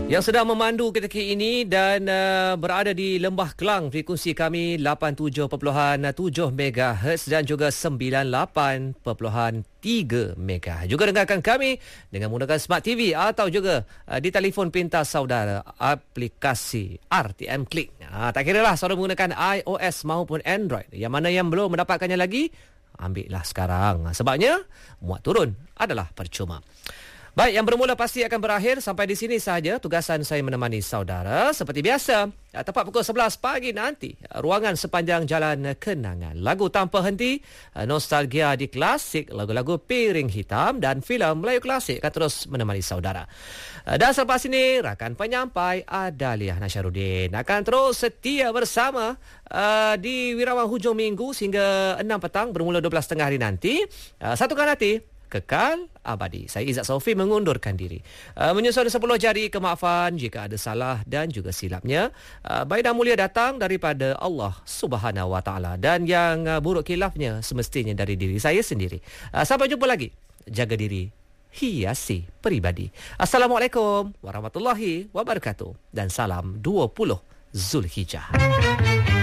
Yang sedang memandu ketika ini dan berada di Lembah Kelang, frekuensi kami 87.7 MHz dan juga 98.3 MHz. Juga dengarkan kami dengan menggunakan Smart TV atau juga di telefon pintar saudara aplikasi RTM Klik. Tak kira lah saudara menggunakan iOS maupun Android. Yang mana yang belum mendapatkannya lagi, ambillah sekarang. Sebabnya muat turun adalah percuma. Baik, yang bermula pasti akan berakhir. Sampai di sini sahaja tugasan saya menemani saudara. Seperti biasa, tepat pukul 11 pagi nanti, ruangan sepanjang jalan kenangan. Lagu tanpa henti, nostalgia di klasik, lagu-lagu piring hitam dan filem Melayu klasik akan terus menemani saudara. Dan selepas ini, rakan penyampai Adaliah Nasyaruddin akan terus setia bersama di Wirawan Hujung Minggu sehingga 6 petang bermula 12.30 hari nanti. Satukan hati, kekal abadi. Saya Izzat Saufi mengundurkan diri. Menyusun 10 jari kemaafan jika ada salah dan juga silapnya. Baik dan mulia datang daripada Allah Subhanahu Wa Taala dan yang buruk khilafnya semestinya dari diri saya sendiri. Sampai jumpa lagi. Jaga diri, hiasi peribadi. Assalamualaikum warahmatullahi wabarakatuh dan salam 20 Zulhijjah.